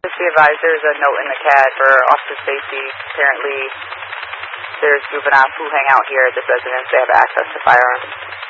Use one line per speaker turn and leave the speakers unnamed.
Just be advised, there's a note in the CAD for officer safety. Apparently, there's juveniles who hang out here at this residence. They have access to firearms.